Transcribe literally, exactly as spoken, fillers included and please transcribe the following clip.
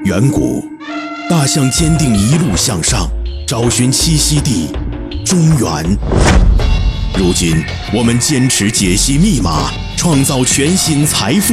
远古，大象坚定一路向上，找寻栖息地中原。如今，我们坚持解析密码，创造全新财富